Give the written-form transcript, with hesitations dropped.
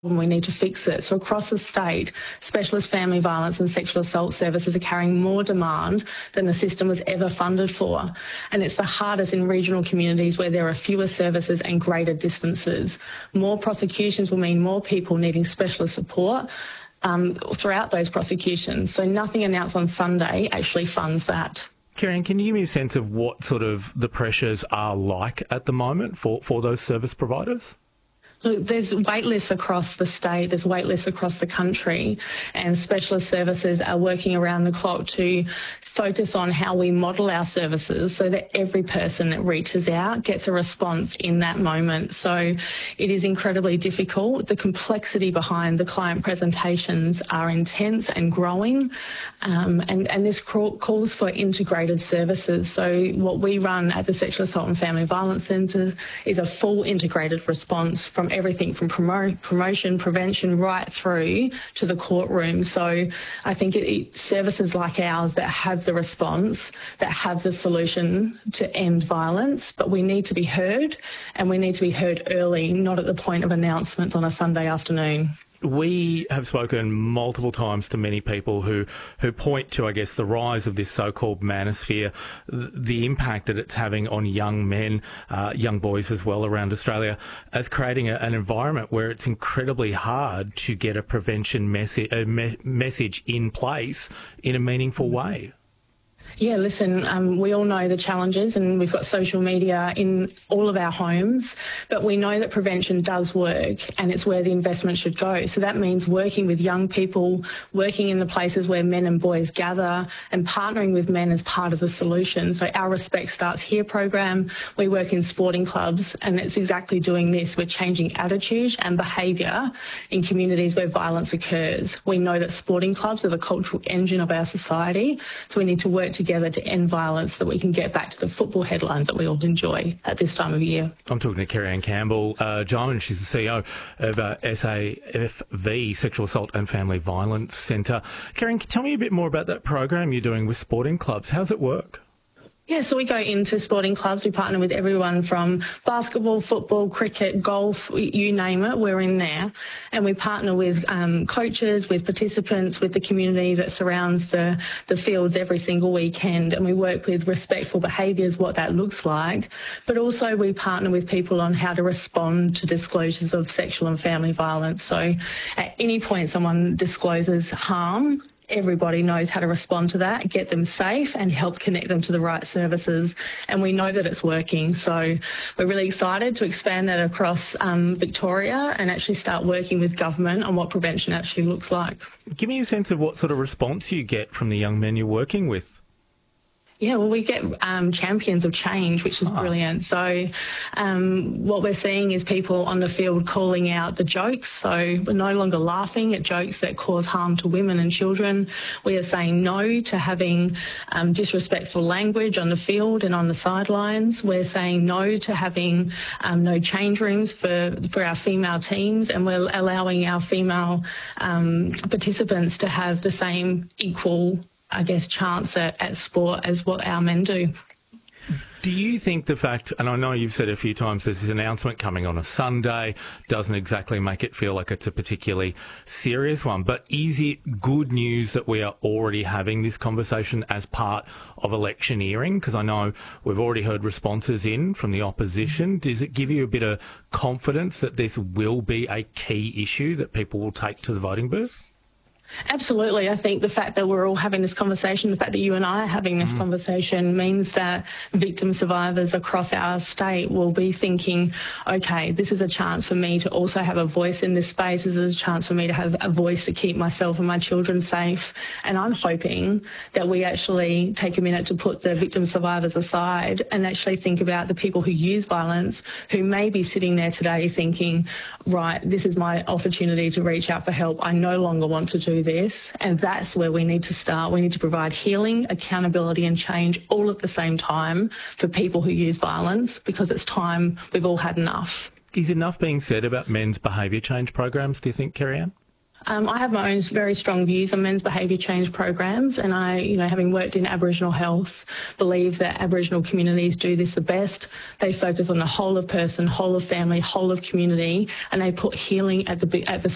and we need to fix it. So across the state, specialist family violence and sexual assault services are carrying more demand than the system was ever funded for. And it's the hardest in regional communities where there are fewer services and greater distances. More prosecutions will mean more people needing specialist support throughout those prosecutions. So nothing announced on Sunday actually funds that. Kerry-Ann, can you give me a sense of what sort of the pressures are like at the moment for those service providers? Look, there's wait lists across the state, there's wait lists across the country, and specialist services are working around the clock to focus on how we model our services so that every person that reaches out gets a response in that moment. So it is incredibly difficult. The complexity behind the client presentations are intense and growing, and this calls for integrated services. So what we run at the Sexual Assault and Family Violence Centre is a full integrated response from everything from promotion, prevention, right through to the courtroom. So I think services like ours that have the response, that have the solution to end violence, but we need to be heard, and we need to be heard early, not at the point of announcement on a Sunday afternoon. We have spoken multiple times to many people who point to, I guess, the rise of this so-called manosphere, the impact that it's having on young men, young boys as well around Australia, as creating an environment where it's incredibly hard to get a prevention message in place in a meaningful way. Yeah, listen, we all know the challenges, and we've got social media in all of our homes, but we know that prevention does work, and it's where the investment should go. So that means working with young people, working in the places where men and boys gather, and partnering with men as part of the solution. So our Respect Starts Here program, we work in sporting clubs, and it's exactly doing this. We're changing attitude and behaviour in communities where violence occurs. We know that sporting clubs are the cultural engine of our society, so we need to work together to end violence so that we can get back to the football headlines that we all enjoy at this time of year. I'm talking to Kerry-Ann Campbell, John, and she's the CEO of SAFV, Sexual Assault and Family Violence Centre. Kerry-Ann, tell me a bit more about that program you're doing with sporting clubs. How's it work? Yeah, so we go into sporting clubs. We partner with everyone from basketball, football, cricket, golf, you name it, we're in there. And we partner with coaches, with participants, with the community that surrounds the fields every single weekend. And we work with respectful behaviours, what that looks like. But also we partner with people on how to respond to disclosures of sexual and family violence. So at any point someone discloses harm, everybody knows how to respond to that, get them safe and help connect them to the right services. And we know that it's working. So we're really excited to expand that across Victoria and actually start working with government on what prevention actually looks like. Give me a sense of what sort of response you get from the young men you're working with. Yeah, well, we get champions of change, which is brilliant. So what we're seeing is people on the field calling out the jokes. So we're no longer laughing at jokes that cause harm to women and children. We are saying no to having disrespectful language on the field and on the sidelines. We're saying no to having no change rooms for our female teams, and we're allowing our female participants to have the same equal, I guess, chance at sport as what our men do. Do you think the fact, and I know you've said a few times, there's this announcement coming on a Sunday, doesn't exactly make it feel like it's a particularly serious one, but is it good news that we are already having this conversation as part of electioneering? Because I know we've already heard responses in from the opposition. Does it give you a bit of confidence that this will be a key issue that people will take to the voting booth? Absolutely. I think the fact that we're all having this conversation, the fact that you and I are having this conversation means that victim survivors across our state will be thinking, okay, this is a chance for me to also have a voice in this space. This is a chance for me to have a voice to keep myself and my children safe. And I'm hoping that we actually take a minute to put the victim survivors aside and actually think about the people who use violence, who may be sitting there today thinking, right, this is my opportunity to reach out for help. I no longer want to do this, and that's where we need to start. We need to provide healing, accountability and change all at the same time for people who use violence, because it's time we've all had enough. Is enough being said about men's behaviour change programs, do you think, Kerry-Ann? I have my own very strong views on men's behaviour change programs, and I, having worked in Aboriginal health, believe that Aboriginal communities do this the best. They focus on the whole of person, whole of family, whole of community, and they put healing at the